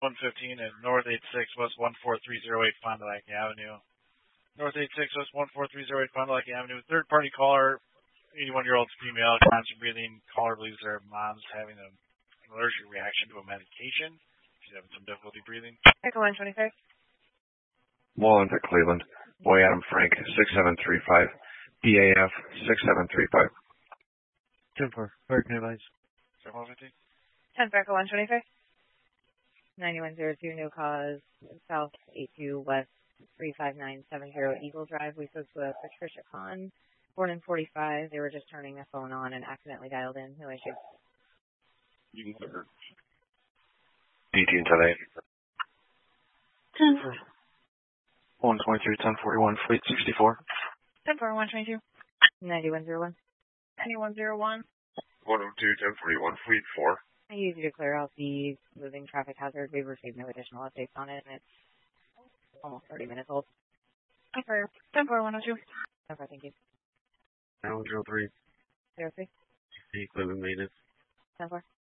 115 at North 86 West 14308 Fond du Lac Avenue. North 86 West 14308 Fond du Lac Avenue. Third party caller, 81-year-old female, constant breathing. Caller believes her mom's having an allergic reaction to a medication. She's having some difficulty breathing. Echo 125. Mullins at Cleveland. Boy Adam Frank, 6735. BAF, 6735. 10-4. Hurricane advice. 750. 10 for Echo 125. 9102, no cause, South 82 West 35970 Eagle Drive. We spoke to Patricia Kahn, born in 45. They were just turning their phone on and accidentally dialed in. No issue. You can cover. 18 today. 10. 123, 1041, Fleet 64. 10 for 122. 9101. 9101. 102, 1041, Fleet 4. I use you to clear out the moving traffic hazard. We've received no additional updates on it, and it's almost 30 minutes old. 10 for 102. Okay, thank you. 903. 03. Equipment maintenance. 10 for.